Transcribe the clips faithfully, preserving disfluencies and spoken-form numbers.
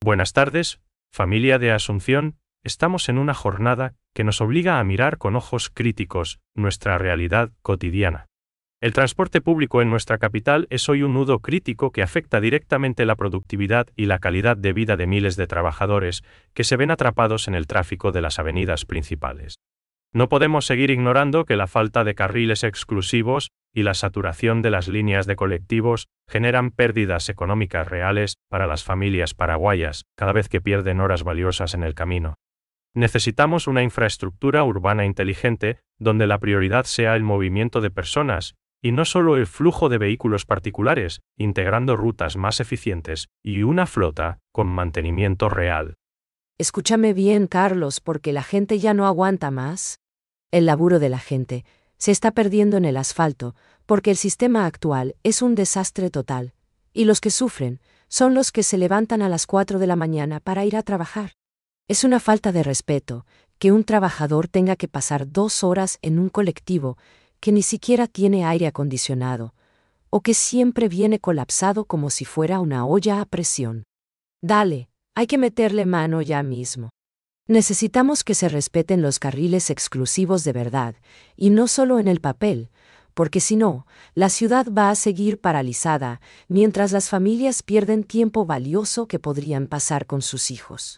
Buenas tardes, familia de Asunción. Estamos en una jornada que nos obliga a mirar con ojos críticos nuestra realidad cotidiana. El transporte público en nuestra capital es hoy un nudo crítico que afecta directamente la productividad y la calidad de vida de miles de trabajadores que se ven atrapados en el tráfico de las avenidas principales. No podemos seguir ignorando que la falta de carriles exclusivos y la saturación de las líneas de colectivos generan pérdidas económicas reales para las familias paraguayas cada vez que pierden horas valiosas en el camino. Necesitamos una infraestructura urbana inteligente donde la prioridad sea el movimiento de personas y no solo el flujo de vehículos particulares, integrando rutas más eficientes y una flota con mantenimiento real. Escúchame bien, Carlos, porque la gente ya no aguanta más. El laburo de la gente se está perdiendo en el asfalto, porque el sistema actual es un desastre total, y los que sufren son los que se levantan a las cuatro de la mañana para ir a trabajar. Es una falta de respeto que un trabajador tenga que pasar dos horas en un colectivo que ni siquiera tiene aire acondicionado, o que siempre viene colapsado como si fuera una olla a presión. Dale, hay que meterle mano ya mismo. Necesitamos que se respeten los carriles exclusivos de verdad, y no solo en el papel, porque si no, la ciudad va a seguir paralizada, mientras las familias pierden tiempo valioso que podrían pasar con sus hijos.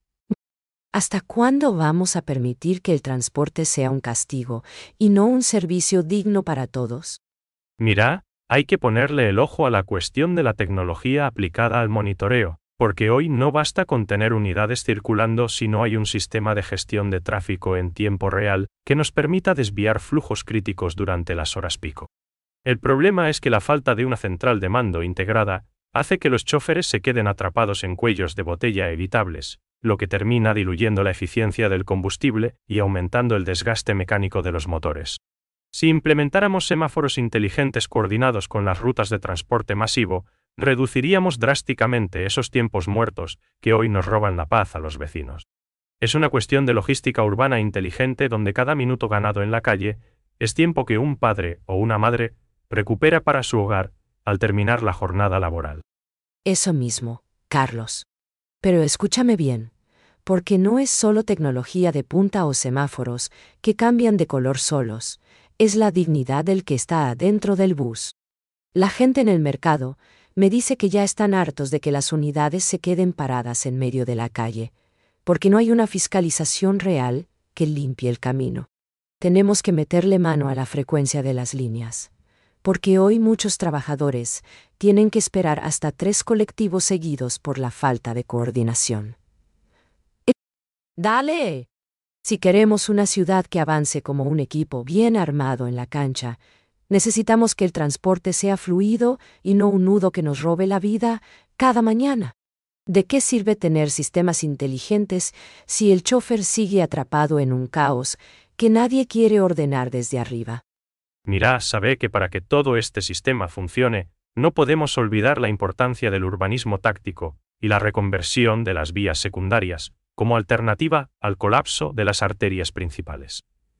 ¿Hasta cuándo vamos a permitir que el transporte sea un castigo y no un servicio digno para todos? Mira, hay que ponerle el ojo a la cuestión de la tecnología aplicada al monitoreo, porque hoy no basta con tener unidades circulando si no hay un sistema de gestión de tráfico en tiempo real que nos permita desviar flujos críticos durante las horas pico. El problema es que la falta de una central de mando integrada hace que los choferes se queden atrapados en cuellos de botella evitables, lo que termina diluyendo la eficiencia del combustible y aumentando el desgaste mecánico de los motores. Si implementáramos semáforos inteligentes coordinados con las rutas de transporte masivo, reduciríamos drásticamente esos tiempos muertos que hoy nos roban la paz a los vecinos. Es una cuestión de logística urbana inteligente donde cada minuto ganado en la calle es tiempo que un padre o una madre recupera para su hogar al terminar la jornada laboral. Eso mismo, Carlos. Pero escúchame bien, porque no es solo tecnología de punta o semáforos que cambian de color solos, es la dignidad del que está adentro del bus. La gente en el mercado me dice que ya están hartos de que las unidades se queden paradas en medio de la calle, porque no hay una fiscalización real que limpie el camino. Tenemos que meterle mano a la frecuencia de las líneas, porque hoy muchos trabajadores tienen que esperar hasta tres colectivos seguidos por la falta de coordinación. ¡Dale! Si queremos una ciudad que avance como un equipo bien armado en la cancha, necesitamos que el transporte sea fluido y no un nudo que nos robe la vida cada mañana. ¿De qué sirve tener sistemas inteligentes si el chofer sigue atrapado en un caos que nadie quiere ordenar desde arriba? Mira, sabe que para que todo este sistema funcione, no podemos olvidar la importancia del urbanismo táctico y la reconversión de las vías secundarias, como alternativa al colapso de las arterias principales.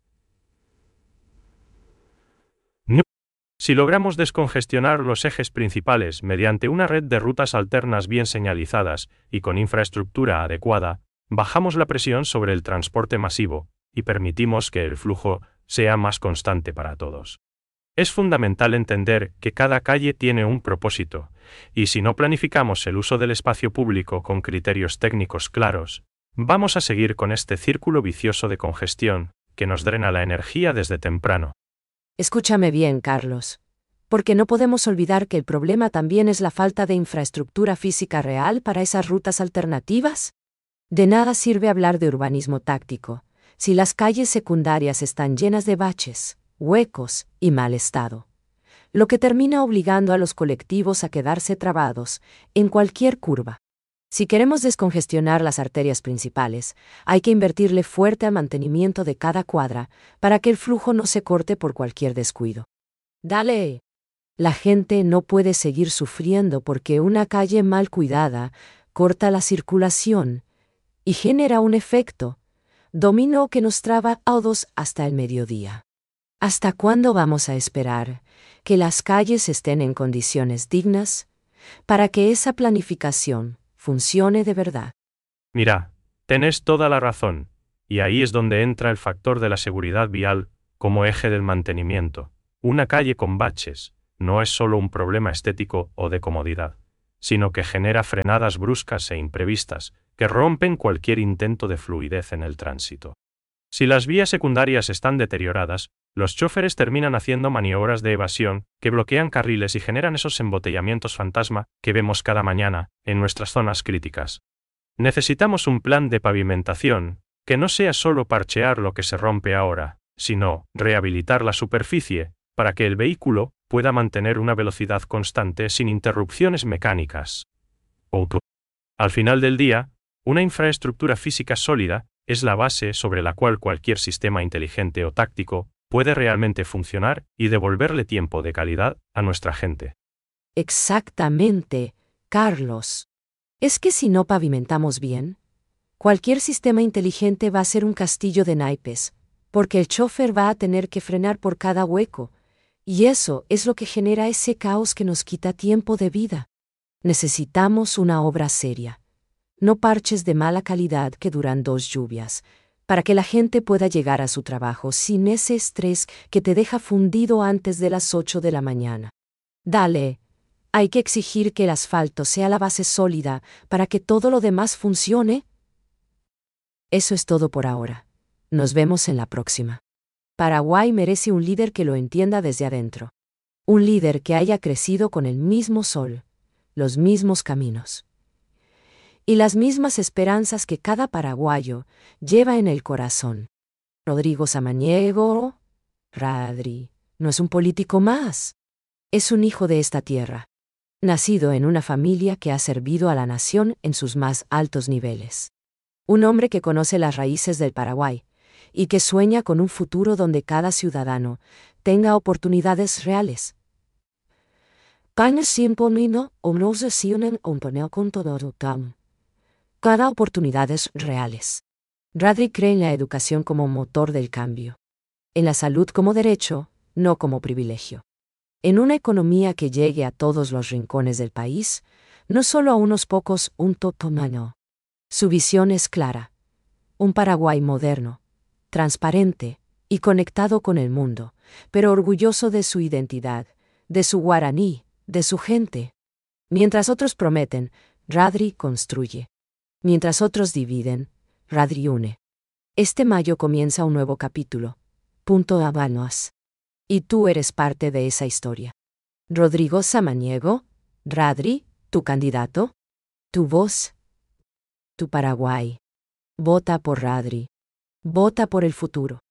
Si logramos descongestionar los ejes principales mediante una red de rutas alternas bien señalizadas y con infraestructura adecuada, bajamos la presión sobre el transporte masivo y permitimos que el flujo sea más constante para todos. Es fundamental entender que cada calle tiene un propósito, y si no planificamos el uso del espacio público con criterios técnicos claros, vamos a seguir con este círculo vicioso de congestión que nos drena la energía desde temprano. Escúchame bien, Carlos, porque no podemos olvidar que el problema también es la falta de infraestructura física real para esas rutas alternativas. De nada sirve hablar de urbanismo táctico si las calles secundarias están llenas de baches, huecos y mal estado, lo que termina obligando a los colectivos a quedarse trabados en cualquier curva. Si queremos descongestionar las arterias principales, hay que invertirle fuerte al mantenimiento de cada cuadra para que el flujo no se corte por cualquier descuido. ¡Dale! La gente no puede seguir sufriendo porque una calle mal cuidada corta la circulación y genera un efecto dominó que nos traba a todos hasta el mediodía. ¿Hasta cuándo vamos a esperar que las calles estén en condiciones dignas para que esa planificación funcione de verdad. Mira, tenés toda la razón, y ahí es donde entra el factor de la seguridad vial como eje del mantenimiento. Una calle con baches no es solo un problema estético o de comodidad, sino que genera frenadas bruscas e imprevistas que rompen cualquier intento de fluidez en el tránsito. Si las vías secundarias están deterioradas, los chóferes terminan haciendo maniobras de evasión que bloquean carriles y generan esos embotellamientos fantasma que vemos cada mañana en nuestras zonas críticas. Necesitamos un plan de pavimentación que no sea solo parchear lo que se rompe ahora, sino rehabilitar la superficie para que el vehículo pueda mantener una velocidad constante sin interrupciones mecánicas. Al final del día, una infraestructura física sólida es la base sobre la cual cualquier sistema inteligente o táctico puede realmente funcionar y devolverle tiempo de calidad a nuestra gente. Exactamente, Carlos. Es que si no pavimentamos bien, cualquier sistema inteligente va a ser un castillo de naipes, porque el chofer va a tener que frenar por cada hueco, y eso es lo que genera ese caos que nos quita tiempo de vida. Necesitamos una obra seria, no parches de mala calidad que duran dos lluvias, para que la gente pueda llegar a su trabajo sin ese estrés que te deja fundido antes de las ocho de la mañana. Dale, hay que exigir que el asfalto sea la base sólida para que todo lo demás funcione. Eso es todo por ahora. Nos vemos en la próxima. Paraguay merece un líder que lo entienda desde adentro. Un líder que haya crecido con el mismo sol, los mismos caminos y las mismas esperanzas que cada paraguayo lleva en el corazón. Rodrigo Samaniego, Radri, no es un político más. Es un hijo de esta tierra, nacido en una familia que ha servido a la nación en sus más altos niveles. Un hombre que conoce las raíces del Paraguay y que sueña con un futuro donde cada ciudadano tenga oportunidades reales. Cada oportunidades reales. Radri cree en la educación como motor del cambio. En la salud como derecho, no como privilegio. En una economía que llegue a todos los rincones del país, no solo a unos pocos, un totomano. Su visión es clara. Un Paraguay moderno, transparente y conectado con el mundo, pero orgulloso de su identidad, de su guaraní, de su gente. Mientras otros prometen, Radri construye. Mientras otros dividen, Radri une. Este mayo comienza un nuevo capítulo. Punto Habanos. Y tú eres parte de esa historia. Rodrigo Samaniego, Radri, tu candidato, tu voz, tu Paraguay. Vota por Radri. Vota por el futuro.